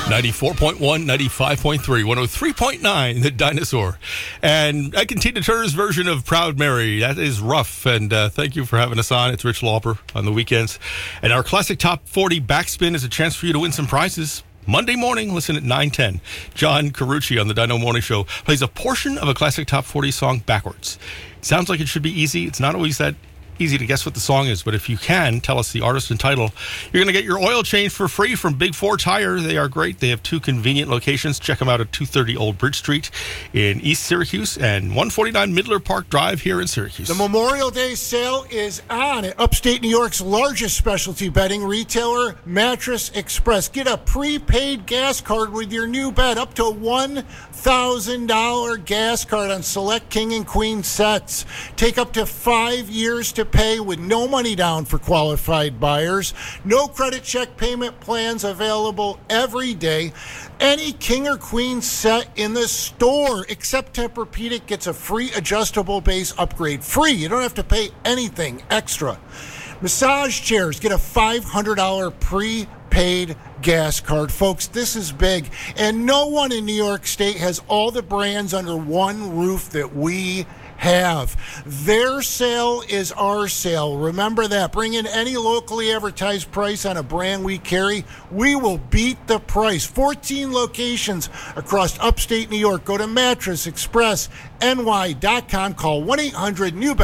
94.1, 95.3, 103.9, The Dinosaur. And I can Tina Turner's version of Proud Mary. That is rough. And thank you for having us on. It's Rich Lauper on the weekends. And our classic top 40 backspin is a chance for you to win some prizes. Monday morning, listen at 9:10. John Carucci on the Dino Morning Show plays a portion of a classic top 40 song backwards. Sounds like it should be easy. It's not always that easy to guess what the song is, but if you can tell us the artist and title, you're going to get your oil change for free from Big Four Tire. They are great. They have two convenient locations. Check them out at 230 Old Bridge Street in East Syracuse and 149 Midler Park Drive here in Syracuse. The Memorial Day sale is on at upstate New York's largest specialty bedding retailer, Mattress Express. Get a prepaid gas card with your new bed, up to $1,000 gas card on select king and queen sets. Take up to 5 years to pay with no money down for qualified buyers. No credit check payment plans available every day. Any king or queen set in the store except Tempur-Pedic gets a free adjustable base upgrade. Free. You don't have to pay anything extra. Massage chairs get a $500 prepaid gas card. Folks, this is big. And no one in New York State has all the brands under one roof that we have. Their sale is our sale. Remember that. Bring in any locally advertised price on a brand we carry. We will beat the price. 14 locations across upstate New York. Go to mattressexpressny.com. Call 1-800-NEW